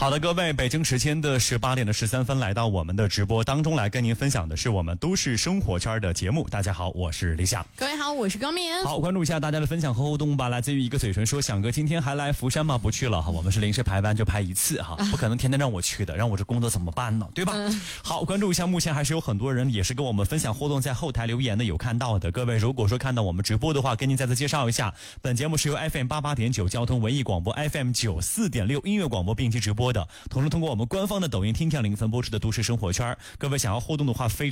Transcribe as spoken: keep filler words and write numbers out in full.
好的，各位，北京时间的十八点的十三分，来到我们的直播当中来跟您分享的是我们都市生活圈的节目。大家好，我是李想。 各位好，我是高明。 好，关注一下大家的分享和互动吧。来自于一个嘴唇说，想哥今天还来福山吗？不去了哈，我们是临时排班就排一次哈，不可能天天让我去的，让我这工作怎么办呢？对吧？嗯、好，关注一下，目前还是有很多人也是跟我们分享互动，在后台留言的有看到的。各位如果说看到我们直播的话，跟您再次介绍一下，本节目是由 F M 八八点九交通文艺广播 F M 九四点六音乐广播并机直播的，同时通过我们官方的抖音听天零分播出的都市生活圈。各位想要互动的话，非